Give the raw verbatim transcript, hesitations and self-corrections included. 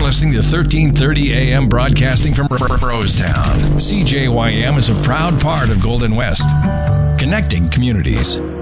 listening to thirteen thirty A M broadcasting from Rosetown. C J Y M is a proud part of Golden West, connecting communities.